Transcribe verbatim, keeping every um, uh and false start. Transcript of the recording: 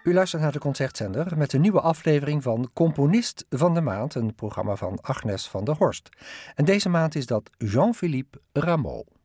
U luistert naar de Concertzender met een nieuwe aflevering van Componist van de Maand, een programma van Agnes van der Horst. En deze maand is dat Jean-Philippe Rameau.